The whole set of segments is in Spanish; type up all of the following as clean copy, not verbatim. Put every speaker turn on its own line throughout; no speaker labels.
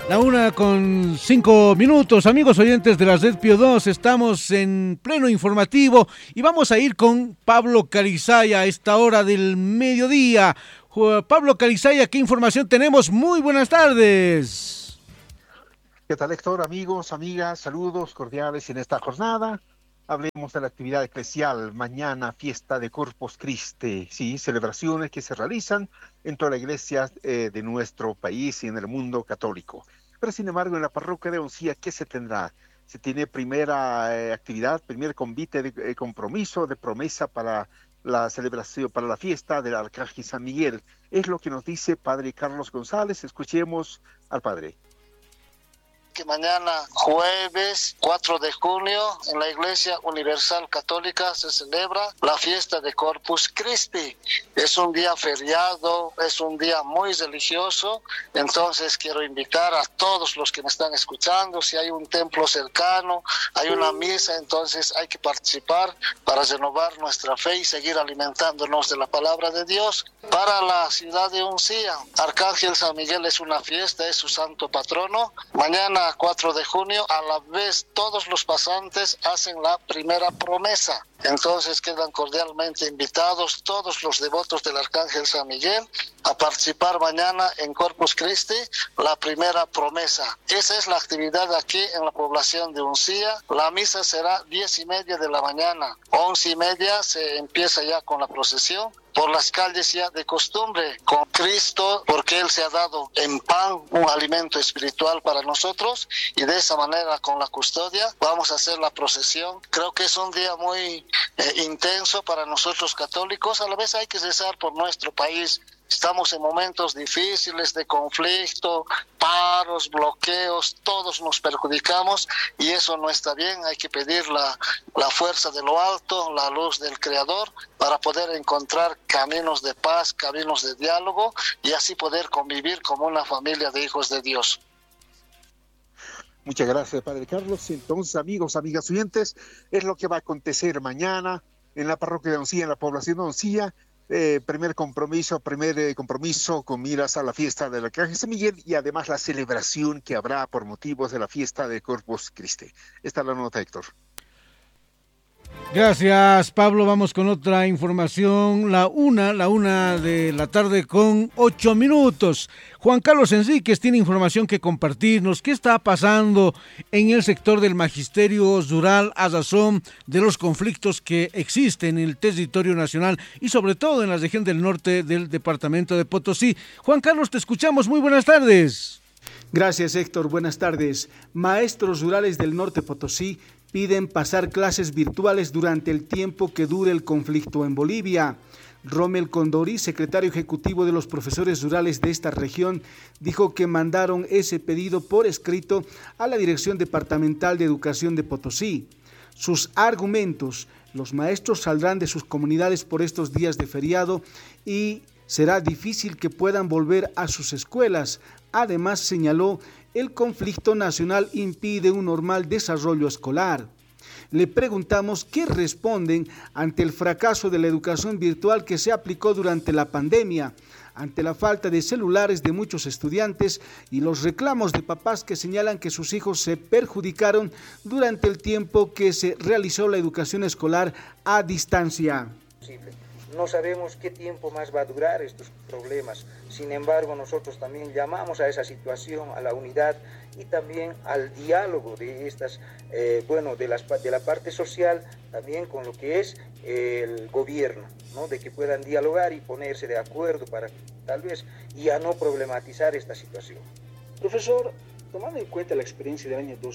1:05, amigos oyentes de la Red Pío 2, estamos en pleno informativo y vamos a ir con Pablo Carizaya a esta hora del mediodía. Pablo Carizaya, ¿qué información tenemos? Muy buenas tardes.
¿Qué tal, Héctor? Amigos, amigas, saludos cordiales en esta jornada. Hablemos de la actividad eclesial. Mañana, fiesta de Corpus Christi, sí, celebraciones que se realizan en toda la iglesia de nuestro país y en el mundo católico. Pero, sin embargo, en la parroquia de Oncía, ¿qué se tendrá? Se tiene primera actividad, primer convite de compromiso, de promesa para la celebración, para la fiesta del Arcángel San Miguel. Es lo que nos dice Padre Carlos González. Escuchemos al Padre.
Que mañana, jueves 4 de junio, en la Iglesia Universal Católica se celebra la fiesta de Corpus Christi. Es un día feriado, es un día muy religioso, entonces quiero invitar a todos los que me están escuchando, si hay un templo cercano, hay una misa, entonces hay que participar para renovar nuestra fe y seguir alimentándonos de la palabra de Dios. Para la ciudad de Uncía, Arcángel San Miguel es una fiesta, es su santo patrono. Mañana 4 de junio, a la vez todos los pasantes hacen la primera promesa. Entonces quedan cordialmente invitados todos los devotos del Arcángel San Miguel a participar mañana en Corpus Christi, la primera promesa. Esa es la actividad aquí en la población de Uncía. La misa será 10:30 de la mañana. 11:30 se empieza ya con la procesión por las calles ya de costumbre, con Cristo, porque Él se ha dado en pan un alimento espiritual para nosotros, y de esa manera con la custodia vamos a hacer la procesión. Creo que es un día muy intenso para nosotros católicos. A la vez hay que rezar por nuestro país. Estamos en momentos difíciles de conflicto, paros, bloqueos, todos nos perjudicamos y eso no está bien. Hay que pedir la fuerza de lo alto, la luz del Creador, para poder encontrar caminos de paz, caminos de diálogo y así poder convivir como una familia de hijos de Dios.
Muchas gracias, Padre Carlos. Entonces, amigos, amigas oyentes, es lo que va a acontecer mañana en la parroquia de Oncía, en la población de Oncía. Primer compromiso con miras a la fiesta del Arcángel San Miguel y además la celebración que habrá por motivos de la fiesta de Corpus Christi. Esta es la nota, Héctor.
Gracias, Pablo. Vamos con otra información. La una de la tarde con 8 minutos. Juan Carlos Enríquez tiene información que compartirnos. ¿Qué está pasando en el sector del magisterio rural a razón de los conflictos que existen en el territorio nacional y sobre todo en la región del norte del departamento de Potosí? Juan Carlos, te escuchamos. Muy buenas tardes.
Gracias, Héctor. Buenas tardes. Maestros rurales del norte Potosí piden pasar clases virtuales durante el tiempo que dure el conflicto en Bolivia. Rommel Condori, secretario ejecutivo de los profesores rurales de esta región, dijo que mandaron ese pedido por escrito a la Dirección Departamental de Educación de Potosí. Sus argumentos: los maestros saldrán de sus comunidades por estos días de feriado y será difícil que puedan volver a sus escuelas. Además, señaló, el conflicto nacional impide un normal desarrollo escolar. Le preguntamos qué responden ante el fracaso de la educación virtual que se aplicó durante la pandemia, ante la falta de celulares de muchos estudiantes y los reclamos de papás que señalan que sus hijos se perjudicaron durante el tiempo que se realizó la educación escolar a distancia.
No sabemos qué tiempo más va a durar estos problemas. Sin embargo, nosotros también llamamos a esa situación, a la unidad y también al diálogo de estas, de la parte social, también con lo que es el gobierno, ¿no? De que puedan dialogar y ponerse de acuerdo para tal vez ya no problematizar esta situación.
Profesor, tomando en cuenta la experiencia del año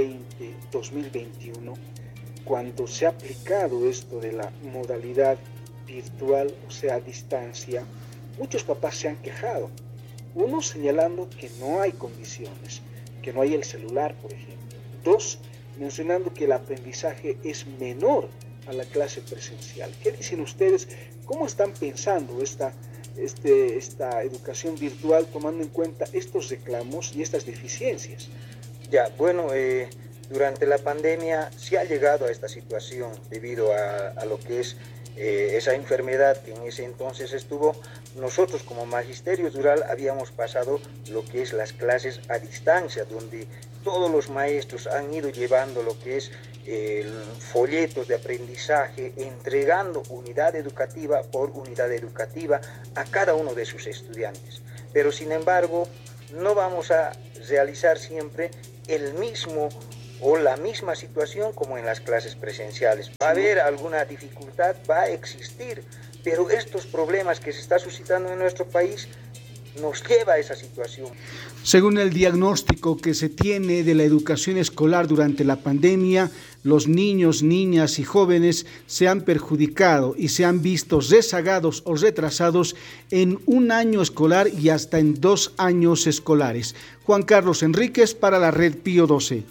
2020-2021, cuando se ha aplicado esto de la modalidad virtual, o sea, a distancia, muchos papás se han quejado. Uno, señalando que no hay condiciones, que no hay el celular, por ejemplo. Dos, mencionando que el aprendizaje es menor a la clase presencial. ¿Qué dicen ustedes? ¿Cómo están pensando esta educación virtual tomando en cuenta estos reclamos y estas deficiencias?
Ya, bueno, Durante la pandemia se ha llegado a esta situación debido a lo que es esa enfermedad que en ese entonces estuvo. Nosotros como Magisterio Rural habíamos pasado lo que es las clases a distancia, donde todos los maestros han ido llevando lo que es folletos de aprendizaje, entregando unidad educativa por unidad educativa a cada uno de sus estudiantes. Pero sin embargo, no vamos a realizar siempre el mismo o la misma situación como en las clases presenciales. Va a haber alguna dificultad, va a existir, pero estos problemas que se está suscitando en nuestro país nos lleva a esa situación.
Según el diagnóstico que se tiene de la educación escolar durante la pandemia, los niños, niñas y jóvenes se han perjudicado y se han visto rezagados o retrasados en un año escolar y hasta en 2 años escolares. Juan Carlos Enríquez para la Red Pío XII.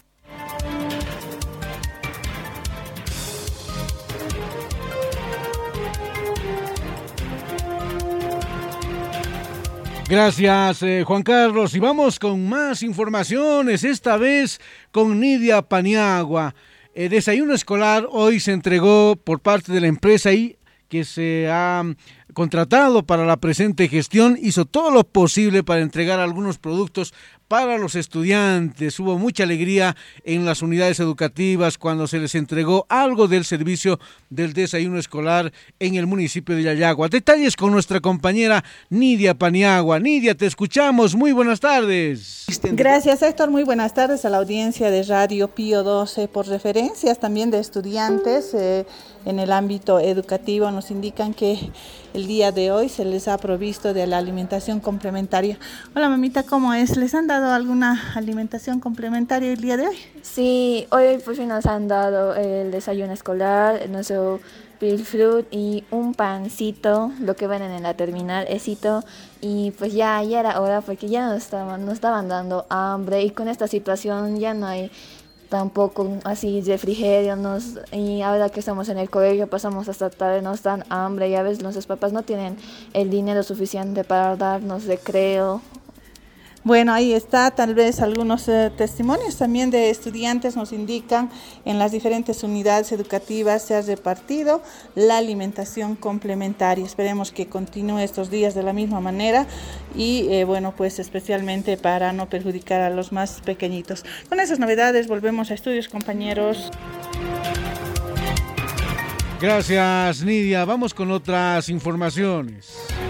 Gracias, Juan Carlos. Y vamos con más informaciones, esta vez con Nidia Paniagua. Desayuno escolar hoy se entregó por parte de la empresa que se ha contratado para la presente gestión. Hizo todo lo posible para entregar algunos productos para los estudiantes. Hubo mucha alegría en las unidades educativas cuando se les entregó algo del servicio del desayuno escolar en el municipio de Yayagua. Detalles con nuestra compañera Nidia Paniagua. Nidia, te escuchamos. Muy buenas tardes.
Gracias, Héctor. Muy buenas tardes a la audiencia de Radio Pío XII. Por referencias también de estudiantes en el ámbito educativo, nos indican que el día de hoy se les ha provisto de la alimentación complementaria. Hola, mamita, ¿cómo es? ¿Les han dado alguna alimentación complementaria el día de hoy?
Sí, hoy por fin nos han dado el desayuno escolar, nuestro pilfrut y un pancito, lo que venden en la terminal, esito. Y pues ya era hora porque ya nos estaban dando hambre, y con esta situación ya no hay tampoco así refrigerio, y ahora que estamos en el colegio pasamos hasta tarde, nos dan hambre y a veces nuestros papás no tienen el dinero suficiente para darnos recreo.
Bueno, ahí está, tal vez algunos testimonios también de estudiantes nos indican en las diferentes unidades educativas se ha repartido la alimentación complementaria. Esperemos que continúe estos días de la misma manera y bueno, pues especialmente para no perjudicar a los más pequeñitos. Con esas novedades volvemos a estudios, compañeros.
Gracias, Nidia. Vamos con otras informaciones.